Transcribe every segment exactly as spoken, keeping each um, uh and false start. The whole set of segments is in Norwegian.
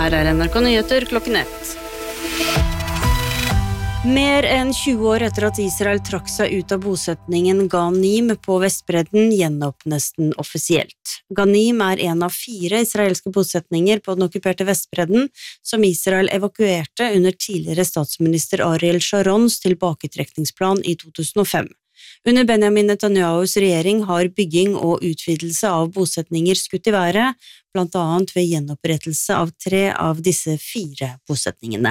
Her er N R K Nyheter klokken ett. Mer enn tjue år etter at Israel trakk seg ut av bosetningen Ghanim på Vestbredden, gjenåpnes den offisielt. Ghanim er en av fire israelske bosetninger på den okkuperte Vestbredden, som Israel evakuerte under tidligere statsminister Ariel Sharons tilbaketrekningsplan i to tusen og fem. Under Benjamin Netanyahus regjering har bygging og utvidelse av bosetninger skutt i været, blant annet ved gjenopprettelse av tre av disse fire bosetningene.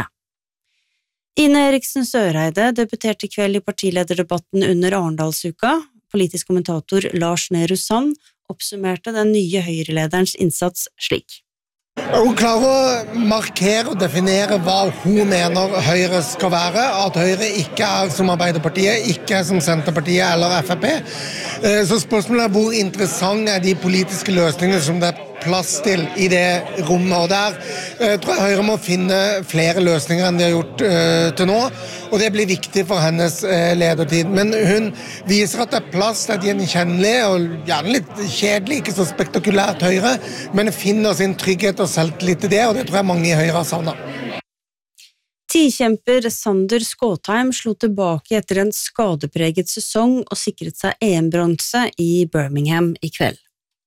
Ine Eriksen Søreide debuterte i kveld i partilederdebatten under Arendalsuka. Politisk kommentator Lars Nehru Sand oppsummerte den nye høyrelederens innsats slik. Hun klarer å markere og definere hva hun mener Høyre skal være, at Høyre ikke er som Arbeiderpartiet, ikke er som Senterpartiet eller F P. Så spørsmålet er hvor interessant er de politiske løsningene som det er plass til i det rommet, og der jeg tror jeg Høyre må finne flere løsninger enn de har gjort uh, til nå, og det blir viktig for hennes uh, ledertid. Men hun viser at det er plass til et gjenkjennelig og gjerne litt kjedelig, ikke så spektakulært Høyre, men finner sin trygghet og selvtillit i det, og det tror jeg mange i Høyre har savnet. Tikjemper Sander Skåtheim slo tilbake etter en skadepreget sesong og sikret seg E M-bronse i Birmingham i kveld.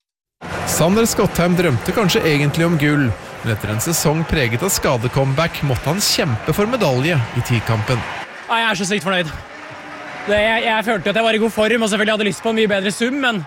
Sander Skåtheim drømte kanskje egentlig om gull, men etter en sesong preget av skadecomeback måtte han kjempe for medalje i tikampen. Jeg er så sykt fornøyd. Det, jeg, jeg følte at jeg var i god form, og selvfølgelig hadde lyst på en mye bedre sum, men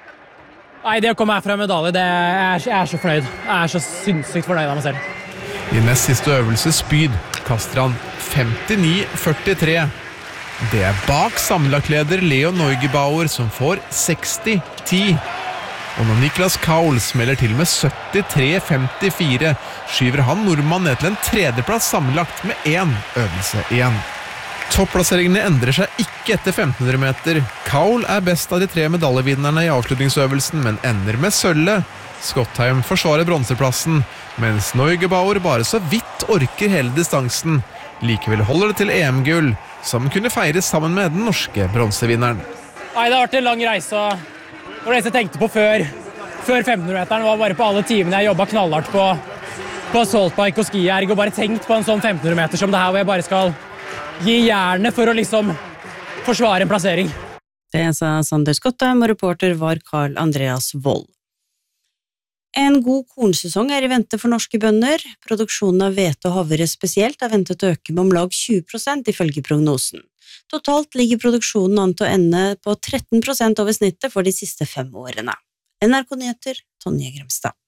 nei, det å komme herfra med medalje, det, jeg, er, jeg er så fornøyd. Jeg er så sinnssykt fornøyd av meg selv. I nest siste øvelse spyd kaster han femtini førtitre. Det er bak sammenlagtleder Leo Neugebauer som får seksti ti. Og når Niklas Kaul smeller til med syttitre femtifire, skyver han nordmann ned til en tredjeplass sammenlagt med én øvelse igjen. Topplasseringene endrer seg ikke etter femten hundre meter. Kaul er best av de tre medaljevinnerne i avslutningsøvelsen, men ender med sølvet. Skåtheim forsvarer bronseplassen, mens Neugebauer bare så vidt orker hele distansen. Likevel holder det til E M-gull, som kunne feires sammen med den norske bronsevinneren. Nei, det har vært en lang reise, og det var det jeg tenkte på før, før femten hundre meteren, var bare på alle timene jeg jobbet knallhardt på, på saltbike og skierg, og bare tenkt på en sånn femten hundre meter som det her, hvor jeg bare skal gi jernet for å liksom forsvare en plassering. Det sa Sander Skåtheim, og reporter var Karl Andreas Wold. En god kornsesong er i vente for norske bønder. Produksjonen av hvete og havre spesielt er ventet å øke med om lag tjue prosent ifølge prognosen. Totalt ligger produksjonen an til å ende på tretten prosent over snittet for de siste fem årene. N R K Nyheter, Tonje Grimstad.